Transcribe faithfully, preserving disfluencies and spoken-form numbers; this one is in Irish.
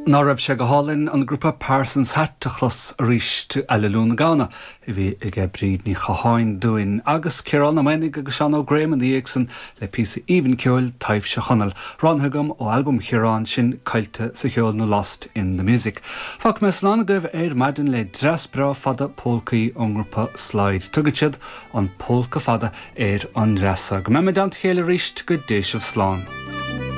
Ná raibh sé go hálinn an grúpa Parsons Hatachlas ríist eile lúna gána i bhí ag bríd ní chaáin dúin agus Ciarán amainig agus Sean O'Graham an dhéagsan le písa Even Ceol taobh se chonal ranthagam ó albumm Ciarán sin cailte sa cheol nó Lost in the Music. Fach me slána goibh éir maidin le dres bra fada pólcaí an grúpa Slide. Tugad siad an pólca fada éir an resa. Go me me dant chéile ríist go déisih slán.